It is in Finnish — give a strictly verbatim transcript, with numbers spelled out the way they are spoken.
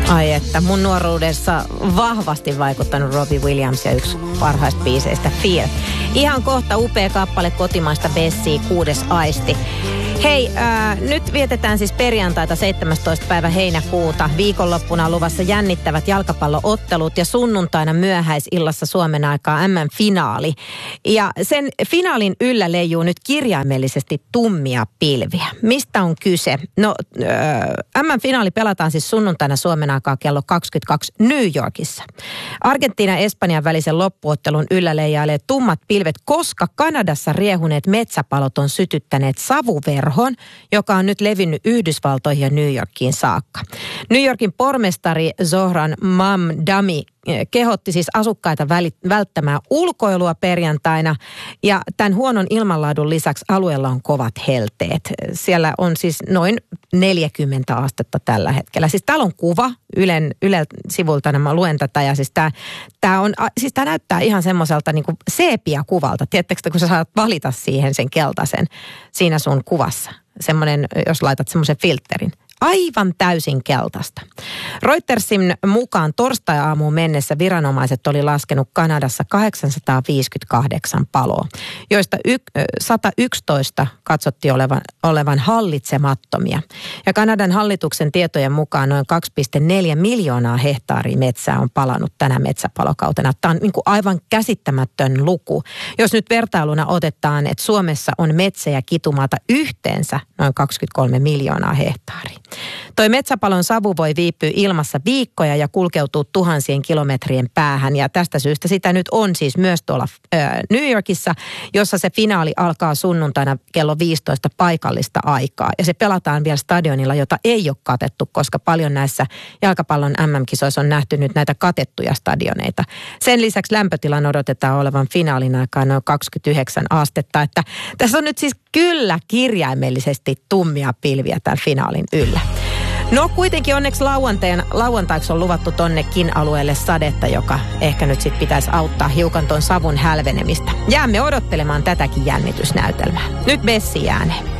Ai että, mun nuoruudessa vahvasti vaikuttanut Robbie Williams ja yksi parhaista biiseistä, Fear. Ihan kohta upea kappale kotimaista Bessia, Kuudes aisti. Hei, äh, nyt vietetään siis perjantaita seitsemästoista päivä heinäkuuta. Viikonloppuna on luvassa jännittävät jalkapalloottelut ja sunnuntaina myöhäisillassa Suomen aikaa M M-finaali. Ja sen finaalin yllä leijuu nyt kirjaimellisesti tummia pilviä. Mistä on kyse? No, äh, M M-finaali pelataan siis sunnuntaina Suomen aikaa kello kaksikymmentäkaksi New Yorkissa. Argentiina ja Espanjan välisen loppuottelun yllä leijailee tummat pilvet, koska Kanadassa riehuneet metsäpalot on sytyttäneet savuverhon, joka on nyt levinnyt Yhdysvaltoihin ja New Yorkiin saakka. New Yorkin pormestari Zohran Mamdani kehotti siis asukkaita välttämään ulkoilua perjantaina, ja tämän huonon ilmanlaadun lisäksi alueella on kovat helteet. Siellä on siis noin neljäkymmentä astetta tällä hetkellä. Siis täällä on kuva Ylen, Ylen sivulta, mä luen tätä, ja siis tämä, tämä, on, siis tämä näyttää ihan semmoiselta niin kuin seepia-kuvalta. Tiedättekö, kun sä saat valita siihen sen keltaisen siinä sun kuvassa, semmoinen, jos laitat semmoisen filterin. Aivan täysin keltaista. Reutersin mukaan torstai-aamuun mennessä viranomaiset oli laskenut Kanadassa kahdeksansataaviisikymmentäkahdeksan paloa, joista sata yksitoista katsottiin olevan, olevan hallitsemattomia. Ja Kanadan hallituksen tietojen mukaan noin kaksi pilkku neljä miljoonaa hehtaaria metsää on palannut tänä metsäpalokautena. Tämä on niin kuin aivan käsittämätön luku. Jos nyt vertailuna otetaan, että Suomessa on metsä- ja kitumaata yhteensä noin kaksikymmentäkolme miljoonaa hehtaaria. Toi metsäpalon savu voi viipyä ilmassa viikkoja ja kulkeutua tuhansien kilometrien päähän. Ja tästä syystä sitä nyt on siis myös tuolla äh, New Yorkissa, jossa se finaali alkaa sunnuntaina kello viisitoista paikallista aikaa. Ja se pelataan vielä stadionilla, jota ei ole katettu, koska paljon näissä jalkapallon M M-kisoissa on nähty nyt näitä katettuja stadioneita. Sen lisäksi lämpötilan odotetaan olevan finaalin aikaan noin kaksikymmentäyhdeksän astetta. Että tässä on nyt siis kyllä kirjaimellisesti tummia pilviä tämän finaalin yllä. No kuitenkin onneksi lauantain, lauantaiksi on luvattu tonnekin alueelle sadetta, joka ehkä nyt sitten pitäisi auttaa hiukan ton savun hälvenemistä. Jäämme odottelemaan tätäkin jännitysnäytelmää. Nyt Bessi ääneen.